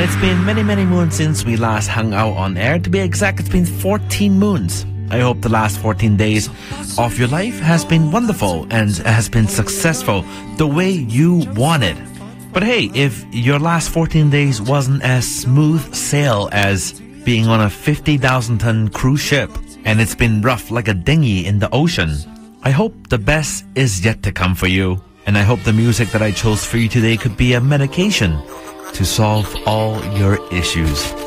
It's been many, many moons since we last hung out on air. To be exact, it's been 14 moons. I hope the last 14 days of your life has been wonderful and has been successful the way you wanted. But hey, if your last 14 days wasn't as smooth sail as being on a 50,000-ton cruise ship and it's been rough like a dinghy in the ocean, I hope the best is yet to come for you. And I hope the music that I chose for you today could be a medication to solve all your issues.